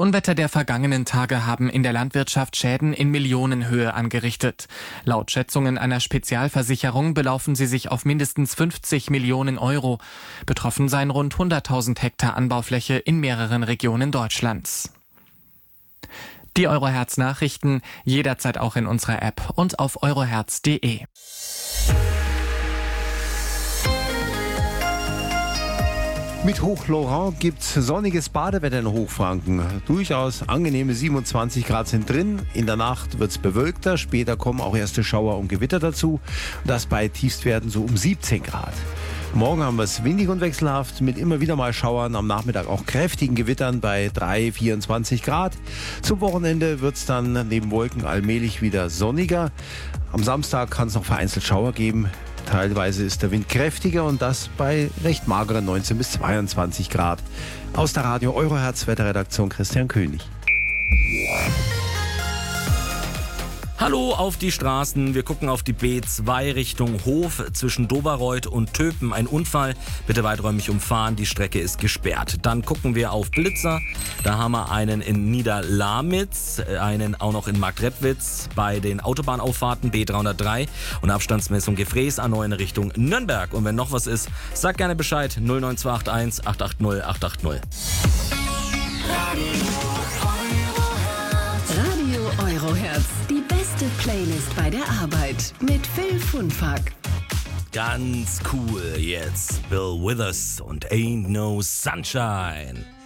Unwetter der vergangenen Tage haben in der Landwirtschaft Schäden in Millionenhöhe angerichtet. Laut Schätzungen einer Spezialversicherung belaufen sie sich auf mindestens 50 Millionen Euro. Betroffen seien rund 100.000 Hektar Anbaufläche in mehreren Regionen Deutschlands. Die Eurohertz-Nachrichten jederzeit auch in unserer App und auf eurohertz.de. Mit Hoch Laurent gibt's sonniges Badewetter in Hochfranken. Durchaus angenehme 27 Grad sind drin. In der Nacht wird's bewölkter. Später kommen auch erste Schauer und Gewitter dazu. Das bei Tiefstwerten so um 17 Grad. Morgen haben wir es windig und wechselhaft mit immer wieder mal Schauern. Am Nachmittag auch kräftigen Gewittern bei 24 Grad. Zum Wochenende wird's dann neben Wolken allmählich wieder sonniger. Am Samstag kann es noch vereinzelt Schauer geben. Teilweise ist der Wind kräftiger und das bei recht mageren 19 bis 22 Grad. Aus der Radio Eurohertz Wetterredaktion Christian König. Hallo auf die Straßen. Wir gucken auf die B2 Richtung Hof zwischen Doberreuth und Töpen. Ein Unfall. Bitte weiträumig umfahren. Die Strecke ist gesperrt. Dann gucken wir auf Blitzer. Da haben wir einen in Niederlamitz, einen auch noch in Marktredwitz bei den Autobahnauffahrten B303 und Abstandsmessung Gefräß A9 in Richtung Nürnberg. Und wenn noch was ist, sag gerne Bescheid. 09281 880 880. Radio Eurohertz, die beste Playlist bei der Arbeit mit Phil Funfack. Ganz cool jetzt. Bill Withers und Ain't No Sunshine.